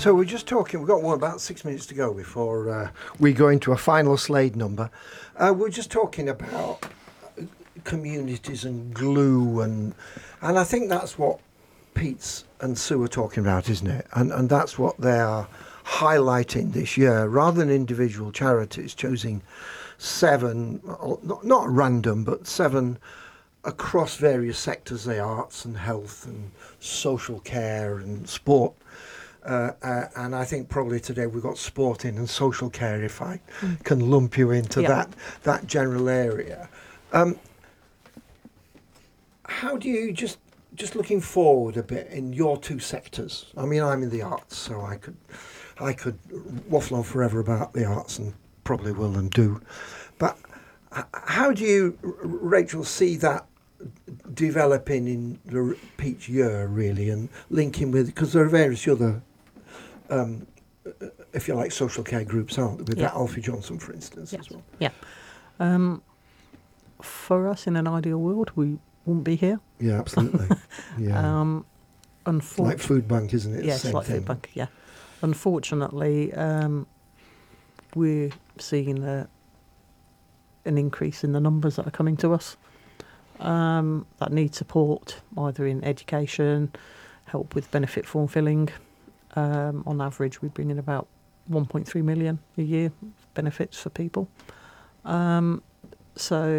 So we're just talking, we've got about 6 minutes to go before we go into a final Slade number. We're just talking about communities and glue, and I think that's what Pete's and Sue are talking about, isn't it? And that's what they are highlighting this year, rather than individual charities choosing 7, not random, but 7 across various sectors, the arts and health and social care and sport. And I think probably today we've got sporting and social care, if I can lump you into that general area. How do you, just looking forward a bit in your 2 sectors? I mean, I'm in the arts, so I could waffle on forever about the arts, and probably will and do. But how do you, Rachel, see that developing in the Pete's year, really, and linking with, because there are various other, if you like, social care groups, aren't there, with that Alfie Johnson, for instance, as well? Yeah. For us, in an ideal world, we wouldn't be here. Yeah, absolutely. Yeah. It's like Food Bank, isn't it? Yes, like Food Bank, yeah. Unfortunately, we're seeing an increase in the numbers that are coming to us that need support, either in education, help with benefit form filling. On average, we bring in about 1.3 million a year benefits for people. So